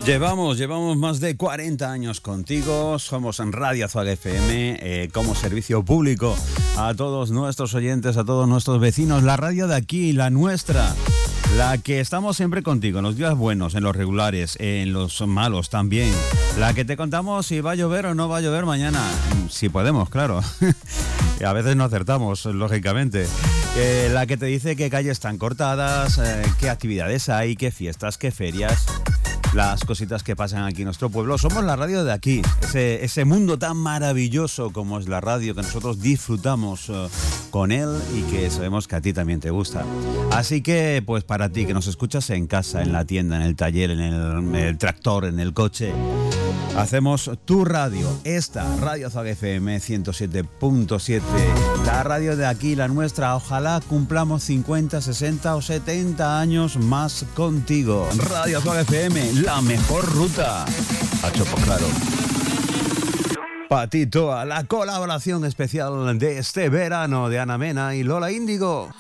Llevamos más de 40 años contigo. Somos en Radio Azog FM como servicio público a todos nuestros oyentes, a todos nuestros vecinos. La radio de aquí, la nuestra, la que estamos siempre contigo en los días buenos, en los regulares, en los malos también. La que te contamos si va a llover o no va a llover mañana. Si podemos, claro. A veces no acertamos, lógicamente. La que te dice qué calles están cortadas, qué actividades hay, qué fiestas, qué ferias. Las cositas que pasan aquí en nuestro pueblo. Somos la radio de aquí, ese mundo tan maravilloso como es la radio, que nosotros disfrutamos con él y que sabemos que a ti también te gusta. Así que, pues para ti que nos escuchas en casa, en la tienda, en el taller, en el tractor, en el coche, hacemos tu radio, esta Radio Azog FM 107.7, la radio de aquí, la nuestra. Ojalá cumplamos 50, 60 o 70 años más contigo. Radio Azog FM, la mejor ruta. A Chopo Claro. Patito, a la colaboración especial de este verano de Ana Mena y Lola Índigo.